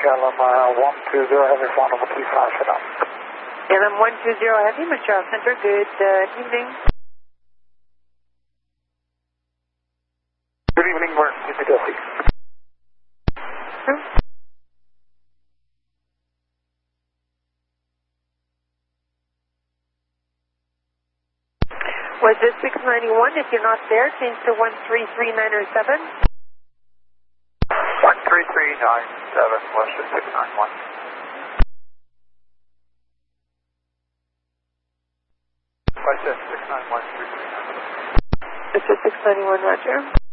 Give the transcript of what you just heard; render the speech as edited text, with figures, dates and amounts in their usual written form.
KLM 120 Heavy, final number 25, sit down. KLM 120 Heavy, Montreal Center, good evening. Good evening, Martin, New Delhi. Was this 691? If you're not there, change to 133.907. 133.97, Western 691. Western 691, 339. This is 691, Roger.